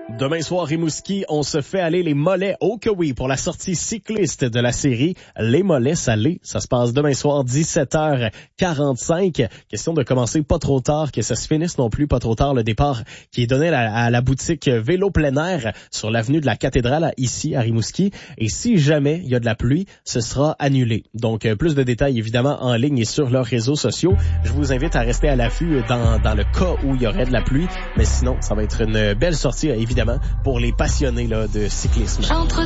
Demain soir, Rimouski, on se fait aller les mollets. Oh que oui, pour la sortie cycliste de la série Les Mollets Salés. Ça se passe demain soir, 17h45. Question de commencer pas trop tard, que ça se finisse non plus pas trop tard. Le départ qui est donné à la boutique Vélo plein air sur l'avenue de la Cathédrale, ici à Rimouski. Et si jamais il y a de la pluie, ce sera annulé. Donc, plus de détails évidemment en ligne et sur leurs réseaux sociaux. Je vous invite à rester à l'affût dans le cas où il y aurait de la pluie. Mais sinon, ça va être une belle sortie, évidemment, pour les passionnés là, de cyclisme.